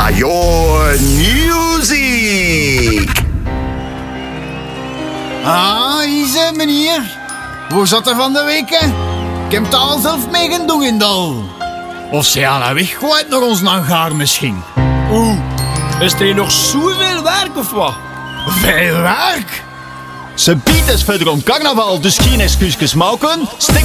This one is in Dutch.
Ajo, music. Hier zijn meneer. Hoe zat er van de week, hè? Ik heb het al zelf mee gaan doen in Dal. Of ze aan weg gooit naar ons hangaar misschien. Oeh, is er hier nog zoveel werk of wat? Veel werk? Ze biedt is verder om carnaval, dus geen excuses maken. Stik